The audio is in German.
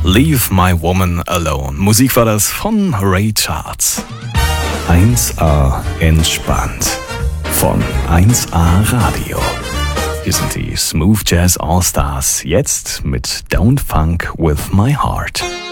Leave My Woman Alone. Musik war das von Ray Charles. 1A entspannt von 1A Radio. Hier sind die Smooth Jazz All Stars, jetzt mit Don't Funk With My Heart.